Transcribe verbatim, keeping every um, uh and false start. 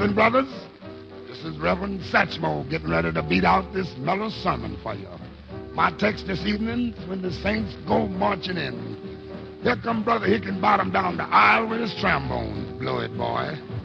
Listen, brothers, this is Reverend Satchmo getting ready to beat out this mellow sermon for you. My text this evening is when the saints go marching in. Here come Brother Hickenbottom down the aisle with his trombone. Blow it, boy.